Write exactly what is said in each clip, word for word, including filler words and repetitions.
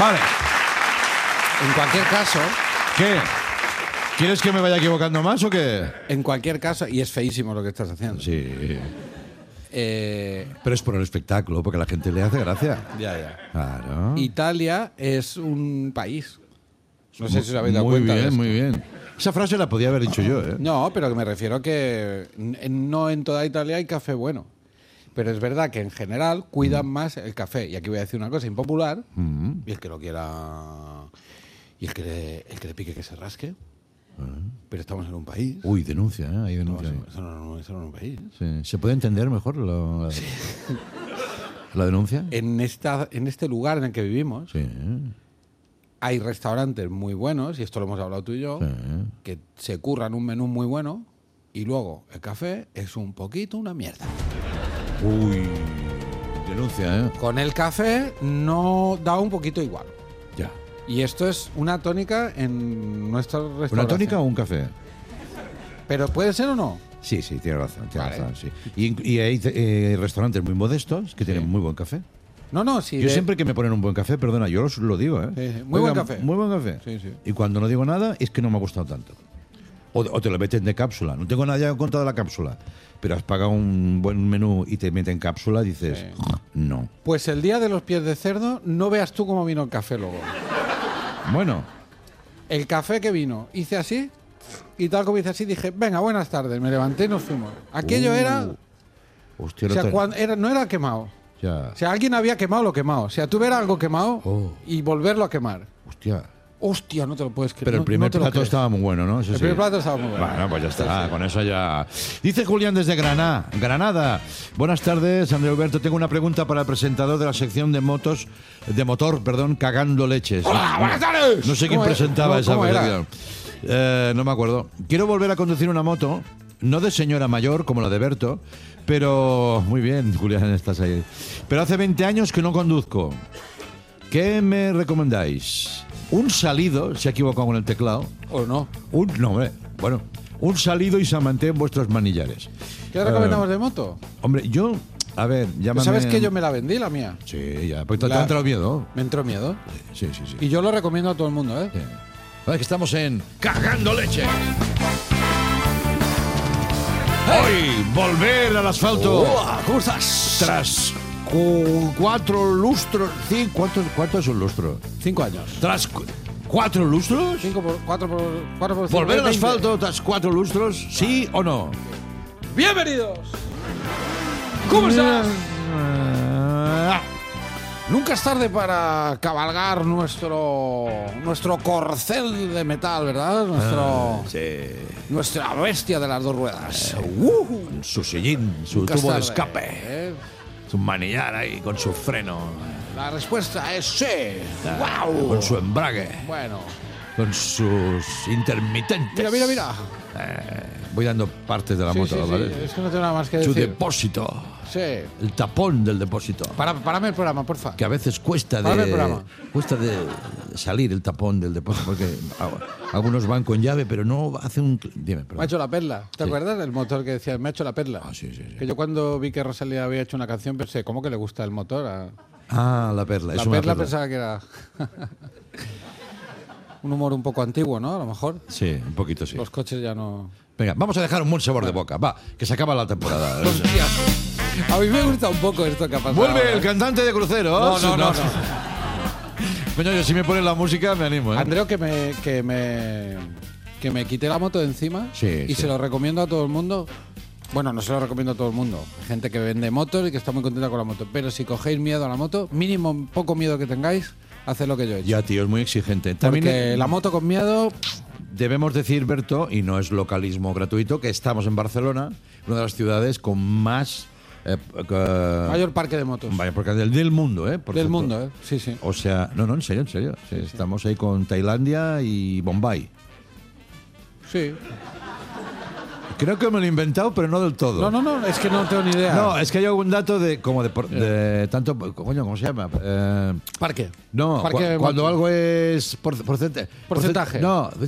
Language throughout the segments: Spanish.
Vale. En cualquier caso... ¿Qué? ¿Quieres que me vaya equivocando más o qué? En cualquier caso, y es feísimo lo que estás haciendo. Sí. Eh, Pero es por el espectáculo, porque a la gente le hace gracia. ya, ya. Claro. Italia es un país. No sé si os habéis dado muy cuenta de bien, esto. muy bien. Esa frase la podía haber dicho yo, ¿eh? No, pero que me refiero que n- no en toda Italia hay café bueno. Pero es verdad que en general cuidan más el café. Y aquí voy a decir una cosa impopular. Mm. Y el que lo quiera... Y el que le, el que le pique que se rasque. Pero estamos en un país. Uy, denuncia, ¿eh? Hay denuncia. No, eso, no, no, eso no es un país. Sí. ¿Se puede entender mejor lo- la, la denuncia? En, esta, en este lugar en el que vivimos Sí. hay restaurantes muy buenos, y esto lo hemos hablado tú y yo, Sí. que se curran un menú muy bueno y luego el café es un poquito una mierda. Uy, denuncia, ¿eh? Con el café no da un poquito igual. Ya. Y esto es una tónica en nuestro restaurante. ¿Una tónica o un café? ¿Pero puede ser o no? Sí, sí, tiene razón. Tiene Vale. razón sí. Y, y hay eh, restaurantes muy modestos que tienen muy buen café. No, no, sí. Yo de- siempre que me ponen un buen café, perdona, yo os lo digo, ¿eh? Sí, sí. Muy buen café. Muy buen café. Sí, sí. Y cuando no digo nada, es que no me ha gustado tanto. O, o te lo meten de cápsula. No tengo nada ya en contra de la cápsula. Pero has pagado un buen menú y te meten cápsula, dices, Sí. no. Pues el día de los pies de cerdo, no veas tú cómo vino el café luego. Bueno, El café que vino, hice así, y tal como hice así, dije, venga, buenas tardes, me levanté y nos fuimos. Aquello Uh, era... hostia, O no sea, te- cuando era, no era quemado. ya. O sea, alguien había quemado lo quemado. O sea, tú ver algo quemado Oh. y volverlo a quemar. Hostia. Hostia, no te lo puedes creer. Pero no- el primer no te lo plato crees. estaba muy bueno, ¿no? Eso El sí. primer plato estaba muy bueno. Bueno, pues ya está, con eso ya. Dice Julián desde Granada, Granada. Buenas tardes, André Alberto. Tengo una pregunta para el presentador de la sección de motos, de motor, perdón, cagando leches. ¡Hola, buenas tardes! No sé quién ¿Cómo era? presentaba No, esa ¿cómo era? sección. Eh, no me acuerdo. Quiero volver a conducir una moto, no de señora mayor como la de Berto, pero muy bien, Julián, estás ahí. Pero hace veinte años que no conduzco. ¿Qué me recomendáis? Un salido, se ha equivocado con el teclado. ¿O no? Un, no, hombre, bueno, un salido y se mantiene en vuestros manillares. ¿Qué recomendamos Eh, de moto? Hombre, yo, a ver, ¿Tú llámame... sabes que yo me la vendí, la mía? Sí, ya, pues te La- ha entrado miedo. Me entró miedo. Sí, sí, sí. Y yo lo recomiendo a todo el mundo, ¿eh? Sí. Vale, que estamos en Cagando Leche. Hoy, volver al asfalto. ¿Cómo estás? Tras cu- cuatro lustros... Cinco, ¿cuánto, ¿Cuánto es un lustro? Cinco años. Tras cu- cuatro lustros... Cinco por cuatro por cuatro por cinco, Volver al veinte. asfalto tras cuatro lustros, ¿sí o no? ¡Bienvenidos! ¿Cómo estás? Ah, Nunca es tarde para cabalgar nuestro nuestro corcel de metal, ¿verdad? Nuestro sí. nuestra bestia de las dos ruedas. Con su sillín, su Nunca es tubo de tarde, escape, ¿eh? su manillar ahí con su freno, La respuesta es sí. ah, ¡Wow! con su embrague, Bueno, con sus intermitentes. mira, mira, mira. Eh, voy dando partes de la Sí, moto, sí, sí, ¿vale? es que no tengo nada más que Su decir. depósito, Sí. el tapón del depósito. Para, párame el programa, porfa. Que a veces cuesta Párame el de programa. cuesta de salir el tapón del depósito porque a- algunos van con llave pero no hace un cl- dime Me ha perdón. hecho la perla. ¿Te Sí. acuerdas del motor que decía, me ha hecho la perla? Ah, sí, sí, sí. Que yo cuando vi que Rosalía había hecho una canción pensé, ¿cómo que le gusta el motor? A... Ah, la perla, La es una perla perla. pensaba que era un humor un poco antiguo, ¿no? A lo mejor Sí, un poquito sí. los coches ya no... Venga, vamos a dejar un buen sabor de boca. Va, que se acaba la temporada. Hostia. A mí me gusta un poco esto que ha pasado. Vuelve ahora, el ¿eh? cantante de cruceros. No, no, no, no. Coño, yo si me pones la música me animo, ¿eh? Andreu, que me, que me que me quité la moto de encima Sí, y sí. se lo recomiendo a todo el mundo. Bueno, no se lo recomiendo a todo el mundo. Hay gente que vende motos y que está muy contenta con la moto. Pero si cogéis miedo a la moto, mínimo poco miedo que tengáis, haced lo que yo he hecho. Ya, tío, es muy exigente. También Porque eh, la moto con miedo... debemos decir, Berto, y no es localismo gratuito, que estamos en Barcelona, una de las ciudades con más... eh, eh, Mayor parque de motos. Vaya, porque del, del mundo, ¿eh? Por del cierto. mundo, ¿eh? Sí, sí. O sea, no, no, en serio, en serio. Sí, estamos ahí con Tailandia y Bombay. Sí. Creo que me lo he inventado, pero no del todo. No, no, no, es que no tengo ni idea. No, es que hay algún dato de como de, por- de tanto, coño, ¿cómo se llama? Eh, Parque. no, Parque cu- de cuando motos. algo es por, porcenta- Porcentaje. porcent- no, es decir,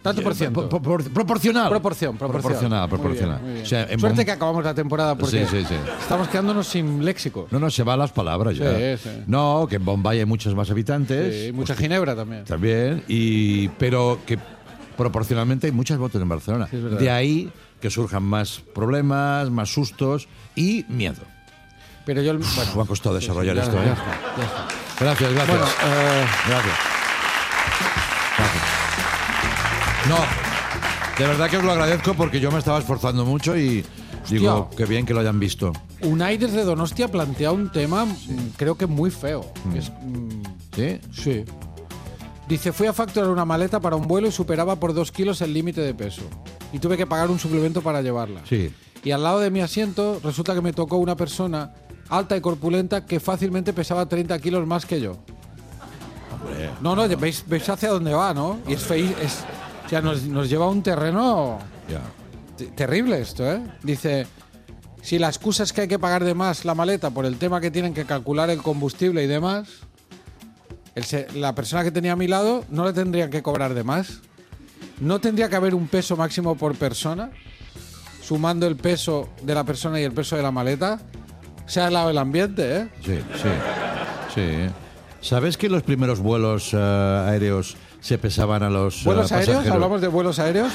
Tanto por ciento. Por- por- proporcional. Proporción, proporción. Proporcional, Muy proporcional. bien, muy bien. O sea, en Suerte bom- que acabamos la temporada porque Sí, sí, sí. estamos quedándonos sin léxico. No, no, se van las palabras ya. Sí, sí. No, que en Bombay hay muchos más habitantes. Sí, mucha ginebra también. También, y, pero que proporcionalmente hay muchas motos en Barcelona. Sí, es verdad. De ahí que surjan más problemas, más sustos y miedo. Pero yo, bueno, Me ha costado desarrollar ya- esto, ya ¿eh? está, ya está. Gracias, gracias. Bueno, eh, Gracias. Gracias. No, de verdad que os lo agradezco porque yo me estaba esforzando mucho y digo, qué bien que lo hayan visto. Unides de Donostia plantea un tema, mm, creo que muy feo. Es, mm, ¿Sí? sí. Dice, fui a facturar una maleta para un vuelo y superaba por dos kilos el límite de peso. Y tuve que pagar un suplemento para llevarla. Sí. Y al lado de mi asiento resulta que me tocó una persona alta y corpulenta que fácilmente pesaba treinta kilos más que yo. Hombre. No, no, veis, veis hacia dónde va, ¿no? Y es feí, es, o sea, nos, nos lleva a un terreno Ya. te- terrible esto, ¿eh? Dice, si la excusa es que hay que pagar de más la maleta por el tema que tienen que calcular el combustible y demás, el se- la persona que tenía a mi lado no le tendrían que cobrar de más. No tendría que haber un peso máximo por persona, sumando el peso de la persona y el peso de la maleta. Se ha helado el ambiente, ¿eh? Sí, sí. Sí. ¿Sabes que los primeros vuelos eh, aéreos se pesaban a los eh, ¿Vuelos aéreos? pasajeros? ¿Hablamos de vuelos aéreos? Sí.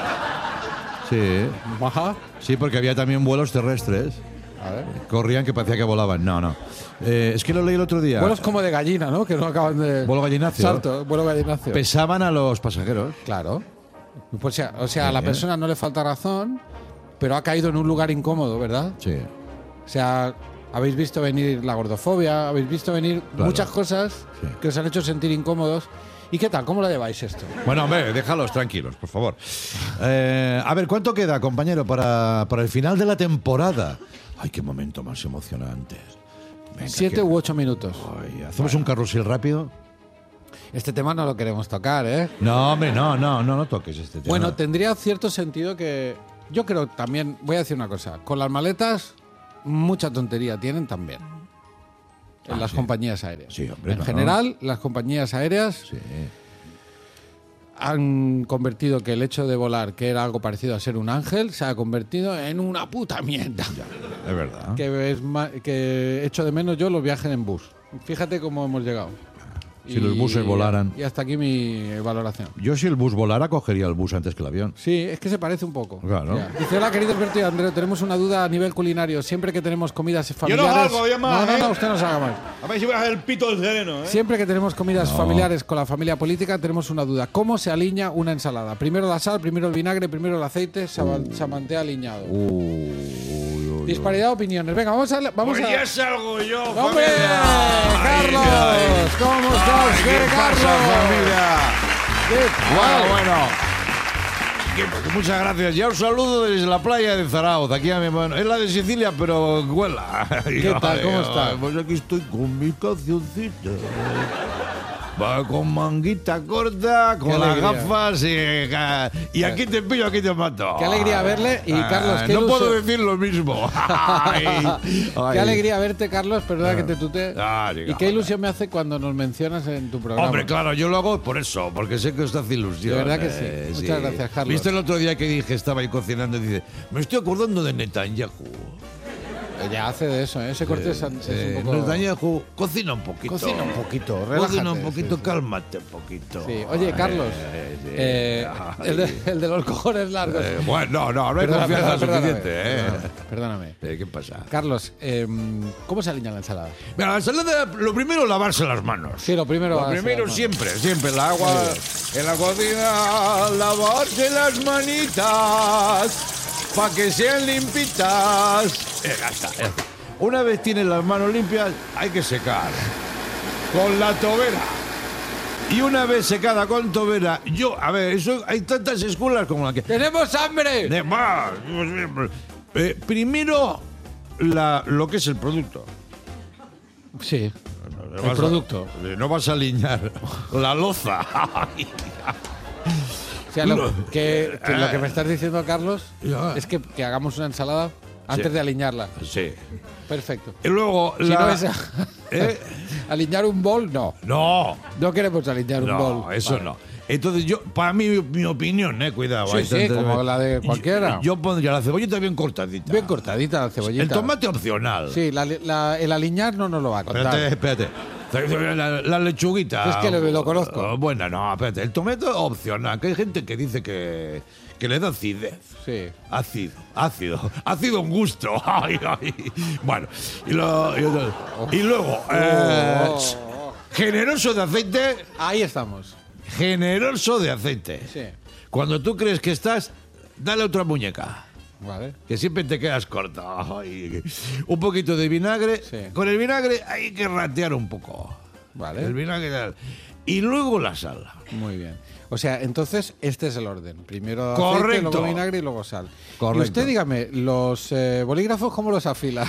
Sí. Ajá. Sí, porque había también vuelos terrestres. A ver. Corrían que parecía que volaban. No, no. Eh, es que lo leí el otro día. Vuelos como de gallina, ¿no? Que no acaban de... Vuelo gallinacio. Salto, vuelo gallinacio. Pesaban a los pasajeros. Claro. Pues, o sea, o sea, a la Sí. persona no le falta razón, pero ha caído en un lugar incómodo, ¿verdad? Sí. O sea, habéis visto venir la gordofobia, habéis visto venir Claro. muchas cosas Sí. que os han hecho sentir incómodos. ¿Y qué tal? ¿Cómo lo lleváis esto? Bueno, hombre, déjalos tranquilos, por favor. Eh, a ver, ¿cuánto queda, compañero, para, para el final de la temporada? Ay, qué momento más emocionante. Venga, Siete que- u ocho minutos. Ay, ¿hacemos un carrusel rápido? Este tema no lo queremos tocar, ¿eh? No, hombre, no, no, no, no toques este tema. Bueno, tendría cierto sentido que... Yo creo también, voy a decir una cosa, con las maletas mucha tontería tienen también. En Ah, las sí. compañías aéreas. Sí, hombre, en no. general, las compañías aéreas Sí. han convertido que el hecho de volar, que era algo parecido a ser un ángel, se ha convertido en una puta mierda. Es verdad. Que, es ma- que echo de menos yo los viajes en bus. Fíjate cómo hemos llegado. Si los buses volaran. Y hasta aquí mi valoración. Yo si el bus volara cogería el bus antes que el avión. Sí, es que se parece un poco. Claro. Ya. Dice, hola querido Alberto y Andreu, tenemos una duda a nivel culinario. Siempre que tenemos comidas Yo familiares... no salgo, ya más, no, no, ¿eh? no, usted no salga más. A ver si voy a hacer el pito del sereno, ¿eh? Siempre que tenemos comidas familiares con la familia política, tenemos una duda. ¿Cómo se alinea una ensalada? Primero la sal, primero el vinagre, primero el aceite, se, Uh. va- se mantea alineado. Uy, uy, uy. Disparidad de opiniones. Venga, vamos a... Vamos Pues a... ya salgo yo, ¡Hombre! familia. ¡Carlos! Ay, ay. ¿Cómo estás? Ay, ¿Qué, ¿Qué Carlos? pasa, familia? ¿Qué Bueno, tal? bueno. Que- que muchas gracias. Ya os saludo desde la playa de Zarauz. Aquí a mi mano. Es la de Sicilia, pero huela. ¿Qué tal? ¿Cómo está? Pues aquí estoy con mi cancioncita. Va con manguita corta, con Qué las alegría. gafas y, y aquí te pillo, aquí te mato. Qué alegría verle y, Ah, Carlos, qué no ilusión- puedo decir lo mismo. Ay, Qué ay. alegría verte, Carlos, perdona que te tutee. Ah, diga, y qué joder. ilusión me hace cuando nos mencionas en tu programa. Hombre, claro, yo lo hago por eso, porque sé que os hace ilusión. De verdad que eh, sí. Muchas gracias, Carlos. ¿Viste el otro día que dije, estaba ahí cocinando y dice, me estoy acordando de Netanyahu? Ya hace de eso, ¿eh? Ese corte es, es Eh, un poco... Netanyahu, cocina un poquito. Cocina un poquito, relájate. Cocina un poquito, Sí, sí. cálmate un poquito. Sí. Oye, Carlos, Eh, sí. eh, Ay. el, de, el de los cojones largos. Eh, bueno, no, no, no hay Perdona, confianza perdona, suficiente. perdóname, ¿eh? Perdóname. Eh, ¿Qué pasa? Carlos, eh, ¿cómo se alinea la ensalada? Mira, la ensalada, lo primero, lavarse las manos. Sí, lo primero... Lo lavarse primero las manos. siempre, siempre el agua en la cocina, lavarse las manitas para que sean limpitas. Eh, ya está, ya está. Una vez tienes las manos limpias, hay que secar con la tobera. Y una vez secada con tobera, yo, a ver, eso hay tantas escuelas como la que... ¡Tenemos hambre! De más, eh, primero, la, lo que es el producto. Sí, No el vas a- producto. no vas a alinear la loza. O sea, lo que, que lo que me estás diciendo, Carlos, Ya. es que, que hagamos una ensalada antes Sí. de alinearla. Sí. Perfecto. Y luego Si la... no es ¿Eh? alinear un bol, no. No, No queremos alinear un no, bol. eso Vale. no. Entonces yo, para mí, mi opinión, eh, cuidado. Sí, hay sí, tantas- como la de cualquiera. Yo, yo pondría la cebollita bien cortadita. Bien cortadita la cebollita. El tomate opcional. Sí, la, la- el aliñar no nos lo va a contar. Espérate, espérate. La, la lechuguita. Es que lo- lo conozco. Oh, bueno, no, espérate. El tomate opcional. Que hay gente que dice que, que le da acidez. Sí. Ácido, ácido, ácido un gusto. Ay, ay. Bueno, y, lo- y, lo- y luego, eh, Oh. generoso de aceite, Ahí estamos. generoso de aceite. Sí. Cuando tú crees que estás, dale otra muñeca. Vale. Que siempre te quedas corto. Ay, un poquito de vinagre. Sí. Con el vinagre hay que ratear un poco. Vale. El vinagre. Y luego la sal. Muy bien. O sea, entonces este es el orden. Primero Correcto. aceite, luego vinagre y luego sal. Correcto. Y usted dígame, los eh, bolígrafos, ¿cómo los afila?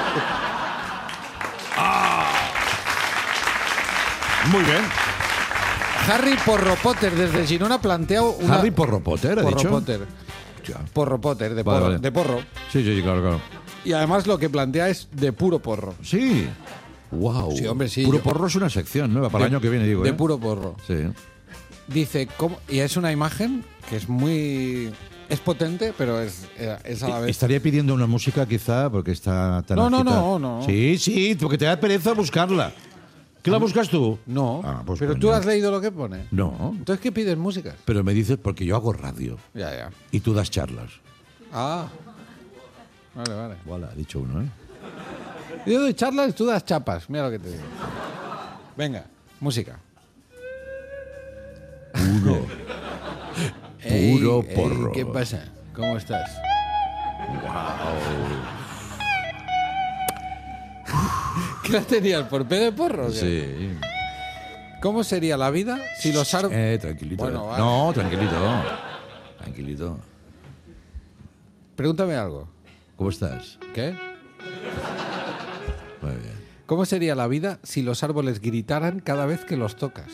Muy bien. Harry Porro Potter desde Girona ha planteado una... Harry Porro Potter, ha Porro dicho. Potter. Ya. Porro Potter, de Vale, porro, vale. de porro. Sí, sí, sí, claro, claro. Y además lo que plantea es de puro porro. Sí. Wow. Sí, hombre, sí, Puro yo- porro es una sección nueva para De- el año que viene, digo. De ¿eh? puro porro. Sí. Dice, ¿cómo? Y es una imagen que es muy... Es potente, pero es, eh, es a la vez... Estaría pidiendo una música quizá porque está tan No, no, agitada. no, no. Sí, sí, porque te da pereza buscarla. ¿Qué la buscas tú? No, Ah, pues pero coño. tú has leído lo que pone. No. Entonces, ¿qué pides músicas? Pero me dices porque yo hago radio Ya, ya. y tú das charlas. Ah. Vale, vale. Voilà, ha dicho uno, ¿eh? Yo doy charlas y tú das chapas. Mira lo que te digo. Venga, música. Puro. Ey, Puro ey, porro. ¿Qué pasa? ¿Cómo estás? ¿Qué la tenías? ¿Por P de porro? o qué? Sí. ¿Cómo sería la vida si los árboles... Eh, tranquilito. Bueno, eh. vale. No, tranquilito. Tranquilito. Pregúntame algo. ¿Cómo estás? ¿Qué? Muy bien. ¿Cómo sería la vida si los árboles gritaran cada vez que los tocas?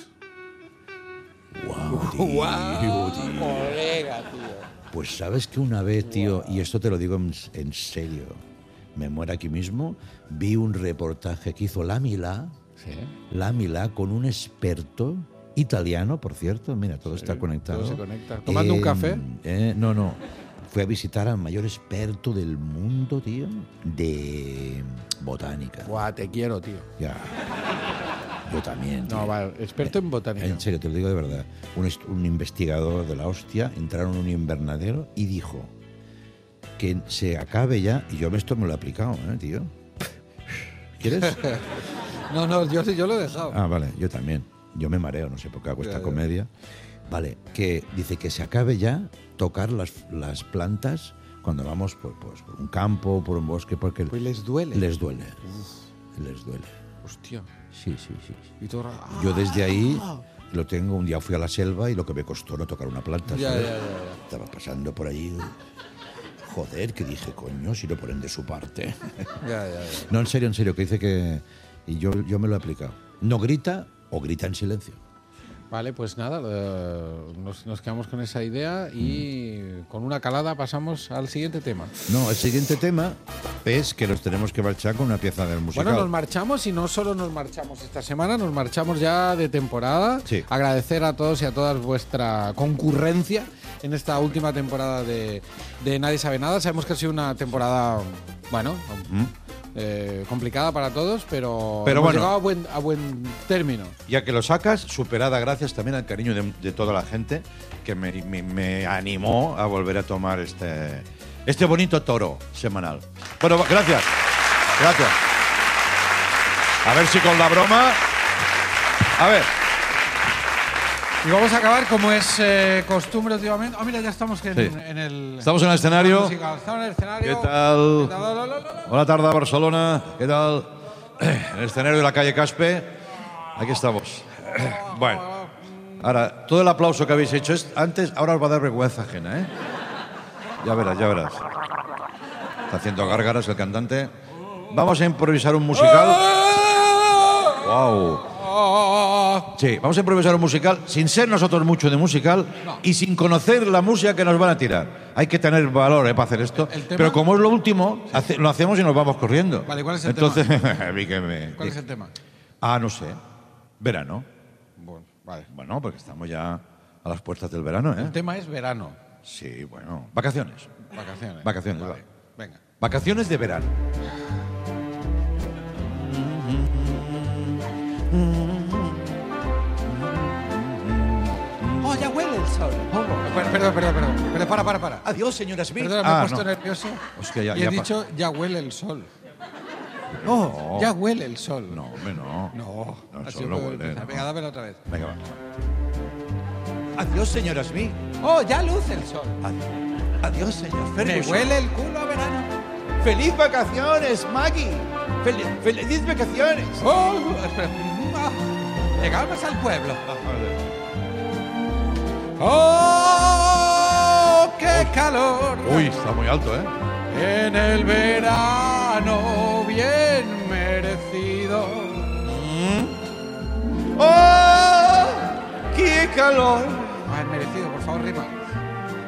Wow, tío, tío. Colega, tío. Pues sabes que una vez, tío, y esto te lo digo en, en serio, me muero aquí mismo, vi un reportaje que hizo La Milá, Sí. La Milá con un experto italiano, por cierto, mira, todo está conectado. todo se conecta. ¿Tomando un café? eh, no, no. Fue a visitar al mayor experto del mundo, tío, de botánica. Buah, te quiero, tío. Ya. Yo también. No, tío. va, experto en botánica. En serio, te lo digo de verdad. Un, est- un investigador de la hostia entraron en un invernadero y dijo que se acabe ya. Y yo esto me lo he aplicado, ¿eh, tío? ¿Quieres? No, no, yo, yo lo he dejado. Ah, vale, yo también. Yo me mareo, no sé por qué hago Ya, esta ya. comedia. Vale, que dice que se acabe ya tocar las, las plantas cuando vamos por, pues, por un campo, por un bosque, porque Pues les duele. les duele. Les duele. Hostia. Sí, sí, sí. Y tú... ah, Yo desde ahí lo tengo. Un día fui a la selva y lo que me costó no tocar una planta. Ya, ¿sabes? ya, ya, ya. Estaba pasando por allí. Joder, que dije, coño, si lo ponen de su parte. Ya, ya, ya. No, en serio, en serio, que dice que. Y yo, yo me lo he aplicado. No grita o grita en silencio. Vale, pues nada, eh, nos, nos quedamos con esa idea y con una calada pasamos al siguiente tema. No, el siguiente tema es que nos tenemos que marchar con una pieza del musical. Bueno, nos marchamos y no solo nos marchamos esta semana, nos marchamos ya de temporada. Sí. Agradecer a todos y a todas vuestra concurrencia en esta última temporada de, de Nadie Sabe Nada. Sabemos que ha sido una temporada, bueno, eh, complicada para todos, pero, Pero hemos bueno. llegado a buen, a buen término. Ya que lo sacas, superada gracias también al cariño de, de toda la gente que me, me- me animó a volver a tomar este, este bonito toro semanal. Bueno, gracias. Gracias. A ver si con la broma. A ver. Y vamos a acabar como es eh, costumbre últimamente. Ah, mira, ya estamos en, Sí. en el... Estamos en el escenario. musical. Estamos en el escenario. ¿Qué tal? ¿Qué tal? Lo, lo, lo, lo. Hola, tarde a Barcelona. ¿Qué tal? En el escenario de la calle Caspe. Aquí estamos. Bueno. Ahora, todo el aplauso que habéis hecho es antes, ahora os va a dar vergüenza ajena, ¿eh? Ya verás, ya verás. Está haciendo gárgaras el cantante. Vamos a improvisar un musical. ¡Wow! Sí, vamos a improvisar un musical sin ser nosotros mucho de musical y sin conocer la música que nos van a tirar. Hay que tener valor eh, para hacer esto. ¿El tema? Pero como es lo último, hace- lo hacemos y nos vamos corriendo. Vale, ¿cuál es el Entonces, vi que me- ¿Cuál es el tema? Ah, no sé. Verano. Bueno, vale. Bueno, porque estamos ya a las puertas del verano, ¿eh? El tema es verano. Sí, bueno. Vacaciones. Vacaciones. Vacaciones, Vale. va. Venga. Vacaciones de verano. ¡Oh, ya huele el sol! Perdón, perdón, perdón, perdón. Pero para, para, para. Adiós, señora Smith. Perdón, me Ah, he puesto no. nervioso. Hostia, ya- y he ya pa- dicho, ya huele el sol. Oh, Ya huele el sol. No, hombre, no. No. No, el Así sol no puedo huele, empezar. no. Venga, dámelo otra vez. Venga, va. Adiós, señora Smith. ¡Oh, ya luce el sol! Adiós, Adiós señor Me Ferguson. huele el culo a verano. ¡Feliz vacaciones, Maggie! Fel- ¡Feliz vacaciones! ¡Oh! Espera. Ah, llegamos al pueblo. ¡Oh, qué calor! Uy, está muy alto, ¿eh? En el verano bien merecido. ¡Oh! ¡Qué calor! Ah, merecido, por favor, rima.